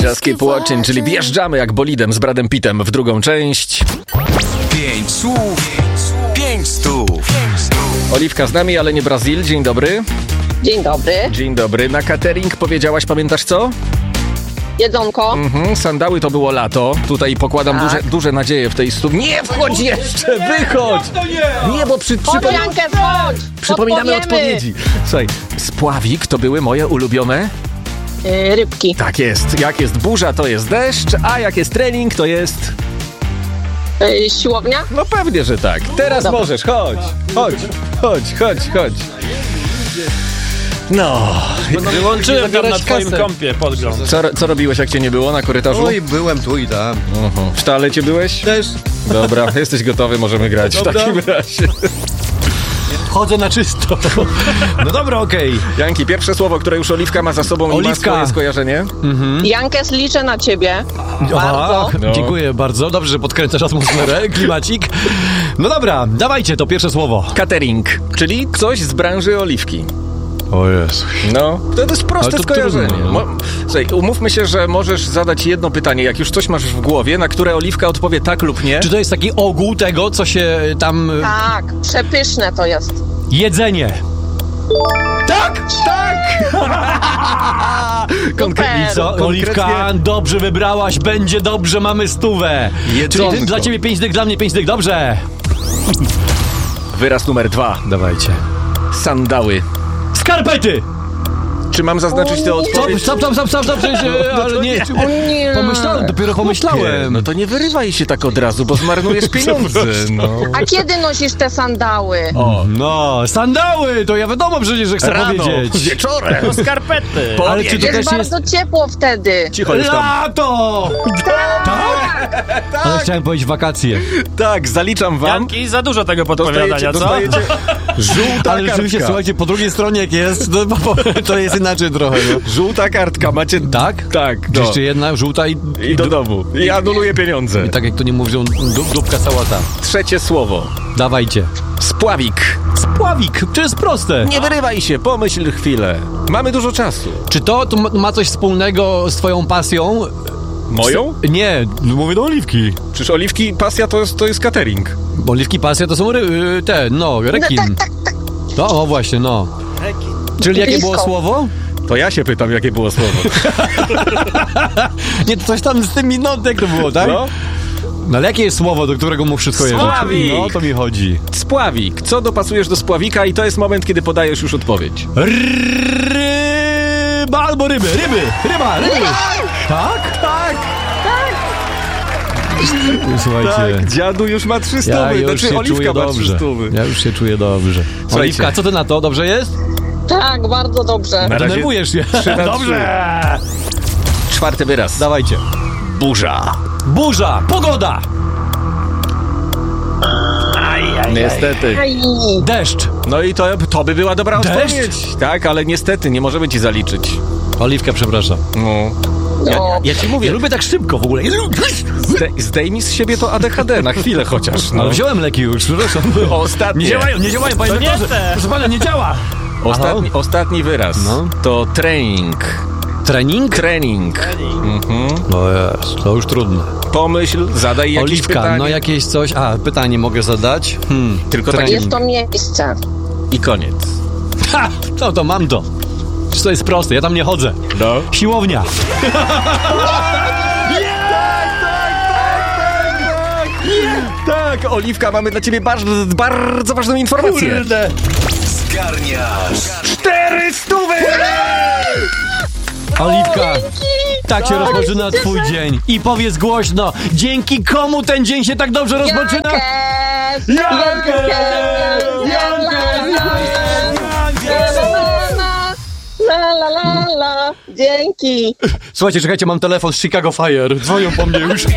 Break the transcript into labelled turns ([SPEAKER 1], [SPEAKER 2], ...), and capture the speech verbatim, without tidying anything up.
[SPEAKER 1] Just Keep Watching, czyli wjeżdżamy jak bolidem z Bradem Pittem w drugą część.
[SPEAKER 2] Pięć słów, pięć stów.
[SPEAKER 1] Oliwka z nami, ale nie Brazil. Dzień dobry.
[SPEAKER 3] Dzień dobry.
[SPEAKER 1] Dzień dobry. Na catering powiedziałaś, pamiętasz co?
[SPEAKER 3] Jedzonko.
[SPEAKER 1] Mhm, sandały to było lato. Tutaj pokładam
[SPEAKER 3] Tak.
[SPEAKER 1] duże, duże nadzieje w tej studni. Nie wchodź jeszcze, wychodź! Nie, bo przy,
[SPEAKER 3] Chodź,
[SPEAKER 1] przypom-
[SPEAKER 3] Jankę, chodź!
[SPEAKER 1] przypominamy
[SPEAKER 3] Odpowiemy.
[SPEAKER 1] odpowiedzi. Słuchaj, spławik to były moje ulubione.
[SPEAKER 3] Yy, rybki.
[SPEAKER 1] Tak jest. Jak jest burza, to jest deszcz, a jak jest trening, to jest...
[SPEAKER 3] Yy, siłownia.
[SPEAKER 1] No pewnie, że tak. Teraz
[SPEAKER 3] Dobra.
[SPEAKER 1] możesz, chodź, chodź, chodź, chodź, chodź. No.
[SPEAKER 4] Wyłączyłem tam na twoim kompie podgląd.
[SPEAKER 1] Co, co robiłeś, jak cię nie było na korytarzu?
[SPEAKER 5] Oj, byłem tu i tam.
[SPEAKER 1] Uh-huh. W toalecie byłeś?
[SPEAKER 5] Też.
[SPEAKER 1] Dobra, jesteś gotowy, możemy grać w takim razie.
[SPEAKER 5] Chodzę na czysto. No dobra, okej.
[SPEAKER 1] Janki, pierwsze słowo, które już Oliwka ma za sobą i ma
[SPEAKER 5] Oliwka.
[SPEAKER 1] swoje skojarzenie.
[SPEAKER 3] Jankes, liczę na ciebie. Bardzo.
[SPEAKER 1] No.
[SPEAKER 5] Dziękuję bardzo. Dobrze, że podkręcasz atmosferę, klimacik. No dobra, dawajcie to pierwsze słowo.
[SPEAKER 1] Catering, czyli coś z branży Oliwki.
[SPEAKER 5] O Jezu.
[SPEAKER 1] No, to jest proste
[SPEAKER 5] Ale to
[SPEAKER 1] skojarzenie.
[SPEAKER 5] trudno, no.
[SPEAKER 1] Mo- Słuchaj, umówmy się, że możesz zadać jedno pytanie, jak już coś masz w głowie, na które Oliwka odpowie tak lub nie.
[SPEAKER 5] Czy to jest taki ogół tego, co się tam...
[SPEAKER 3] Tak, przepyszne to jest.
[SPEAKER 5] Jedzenie.
[SPEAKER 1] Tak, tak!
[SPEAKER 3] Super.
[SPEAKER 5] I co, Oliwka, dobrze wybrałaś, będzie dobrze, mamy stówę.
[SPEAKER 1] Jedzonko.
[SPEAKER 5] Czyli ty, dla ciebie pięć dych, dla mnie pięć dych, dobrze.
[SPEAKER 1] Wyraz numer dwa.
[SPEAKER 5] Dawajcie.
[SPEAKER 1] Sandały.
[SPEAKER 5] Skarpety!
[SPEAKER 1] Czy mam zaznaczyć tę
[SPEAKER 5] Stop,
[SPEAKER 1] odpowiedź?
[SPEAKER 5] stop, stop, stop, stop, stop, przecież, ale nie,
[SPEAKER 3] O nie.
[SPEAKER 5] pomyślałem, dopiero pomyślałem.
[SPEAKER 1] No to nie wyrywaj się tak od razu, bo zmarnujesz pieniądze. No.
[SPEAKER 3] A kiedy nosisz te sandały?
[SPEAKER 1] O,
[SPEAKER 5] No, sandały, to ja wiadomo przecież, że chcę
[SPEAKER 1] rano,
[SPEAKER 5] powiedzieć.
[SPEAKER 1] wieczorem.
[SPEAKER 4] Skarpety.
[SPEAKER 5] Ale czy to
[SPEAKER 3] Jest
[SPEAKER 5] też jest...
[SPEAKER 3] bardzo ciepło wtedy.
[SPEAKER 1] Cicho już tam.
[SPEAKER 5] Lato! Tak? Ale chciałem powiedzieć wakacje.
[SPEAKER 1] Tak, zaliczam wam.
[SPEAKER 4] Janki, za dużo tego
[SPEAKER 1] Dostajecie,
[SPEAKER 4] podpowiadania, co?
[SPEAKER 1] dostajecie żółta
[SPEAKER 5] Ale rzeczywiście,
[SPEAKER 1] kartka.
[SPEAKER 5] słuchajcie, po drugiej stronie jak jest, to, to jest inaczej trochę, no.
[SPEAKER 1] Żółta kartka, macie...
[SPEAKER 5] Tak?
[SPEAKER 1] Tak, no.
[SPEAKER 5] Jeszcze jedna żółta i...
[SPEAKER 1] I do domu. I anuluję pieniądze.
[SPEAKER 5] I tak jak to nie mówią, du, dupka sałata.
[SPEAKER 1] Trzecie słowo.
[SPEAKER 5] Dawajcie.
[SPEAKER 1] Spławik.
[SPEAKER 5] Spławik, to jest proste.
[SPEAKER 1] Nie wyrywaj się, pomyśl chwilę. Mamy dużo czasu.
[SPEAKER 5] Czy to, to ma- ma coś wspólnego z twoją pasją?
[SPEAKER 1] Moją?
[SPEAKER 5] Nie, mówię do Oliwki.
[SPEAKER 1] Czyż Oliwki pasja to jest, to jest catering?
[SPEAKER 5] Bo Oliwki pasja to są ry, y, te, no, rekin.
[SPEAKER 3] No, tak, tak, tak.
[SPEAKER 5] No, o właśnie, no. Czyli jakie było
[SPEAKER 3] Blisko.
[SPEAKER 5] słowo?
[SPEAKER 1] To ja się pytam, jakie było słowo.
[SPEAKER 5] Nie, to coś tam z tym minutek to było, tak?
[SPEAKER 1] No?
[SPEAKER 5] No ale jakie jest słowo, do którego mu wszystko jest?
[SPEAKER 1] Spławik.
[SPEAKER 5] No, to mi chodzi.
[SPEAKER 1] Spławik. Co dopasujesz do spławika i to jest moment, kiedy podajesz już odpowiedź.
[SPEAKER 5] Ryba albo ryby, ryby, ryba, ryby. Tak? Tak. Słuchajcie,
[SPEAKER 1] Tak, dziadu już ma trzy
[SPEAKER 5] ja
[SPEAKER 1] stówy.
[SPEAKER 5] już
[SPEAKER 1] Znaczy,
[SPEAKER 5] się
[SPEAKER 1] Oliwka
[SPEAKER 5] czuję
[SPEAKER 1] ma trzy
[SPEAKER 5] dobrze.
[SPEAKER 1] stówy.
[SPEAKER 5] Ja już się czuję dobrze.
[SPEAKER 1] Słuchajcie.
[SPEAKER 5] Oliwka, co ty na to? Dobrze jest?
[SPEAKER 3] Tak, bardzo dobrze.
[SPEAKER 1] Na razie
[SPEAKER 5] Denerwujesz się.
[SPEAKER 1] trzy na
[SPEAKER 5] Dobrze.
[SPEAKER 1] Czwarty wyraz.
[SPEAKER 5] Dawajcie.
[SPEAKER 1] Burza.
[SPEAKER 5] Burza, pogoda,
[SPEAKER 1] Niestety.
[SPEAKER 3] Aj.
[SPEAKER 5] deszcz.
[SPEAKER 1] No i to, to by była dobra
[SPEAKER 5] Deszcz?
[SPEAKER 1] odpowiedź. Tak, ale niestety nie możemy ci zaliczyć.
[SPEAKER 5] Oliwka, przepraszam.
[SPEAKER 1] No. Ja,
[SPEAKER 3] No.
[SPEAKER 1] ja ci
[SPEAKER 5] Ja
[SPEAKER 1] mówię,
[SPEAKER 5] lubię tak szybko w ogóle.
[SPEAKER 1] zde, zdejmij z siebie to A D H D na chwilę chociaż. No.
[SPEAKER 5] Ale wziąłem leki już, przepraszam.
[SPEAKER 1] Ostatnie.
[SPEAKER 5] Nie działają, nie działają, panie
[SPEAKER 4] To nie
[SPEAKER 5] doktorze.
[SPEAKER 4] chcę.
[SPEAKER 5] Proszę pana, nie działa.
[SPEAKER 1] Ostatni, ostatni wyraz.
[SPEAKER 5] No.
[SPEAKER 1] To trening.
[SPEAKER 5] Trening?
[SPEAKER 1] Trening. Mhm.
[SPEAKER 5] No jest, to już trudne.
[SPEAKER 1] Pomyśl, zadaj jakieś
[SPEAKER 5] Oliwka,
[SPEAKER 1] pytanie.
[SPEAKER 5] no jakieś coś... A, pytanie mogę zadać? Hmm.
[SPEAKER 1] Tylko
[SPEAKER 5] trening.
[SPEAKER 1] takie
[SPEAKER 3] Jest to miejsce.
[SPEAKER 1] i koniec.
[SPEAKER 5] Ha! No to mam to. To jest proste, ja tam nie chodzę.
[SPEAKER 1] No.
[SPEAKER 5] Siłownia.
[SPEAKER 1] Tak, Oliwka, mamy dla ciebie bardzo, bardzo ważną informację.
[SPEAKER 5] Kurde.
[SPEAKER 2] Zgarniasz.
[SPEAKER 1] Cztery stówy!
[SPEAKER 5] Oliwka, tak się
[SPEAKER 3] Ale
[SPEAKER 5] rozpoczyna twój
[SPEAKER 3] cieszę.
[SPEAKER 5] dzień. I powiedz głośno, dzięki komu ten dzień się tak dobrze rozpoczyna?
[SPEAKER 3] Jankes!
[SPEAKER 5] Jankes!
[SPEAKER 3] La la la la. Dzięki.
[SPEAKER 5] Słuchajcie, czekajcie, mam telefon z Chicago Fire. Dzwonią po mnie już.